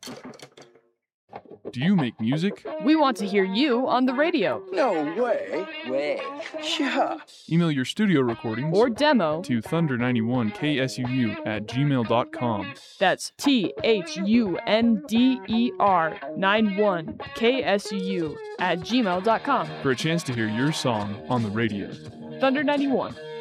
Do you make music? We want to hear you on the radio. No way. Yeah. Email your studio recordings Or demo to thunder91ksuu@gmail.com. That's THUNDER91KSUU@gmail.com. for a chance to hear your song on the radio. Thunder 91.